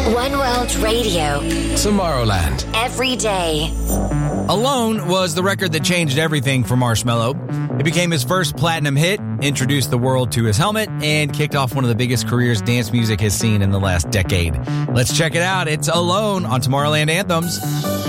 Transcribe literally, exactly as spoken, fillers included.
One World Radio. Tomorrowland. Every day. Alone was the record that changed everything for Marshmello. It became his first platinum hit, introduced the world to his helmet, and kicked off one of the biggest careers dance music has seen in the last decade. Let's check it out. It's Alone on Tomorrowland Anthems.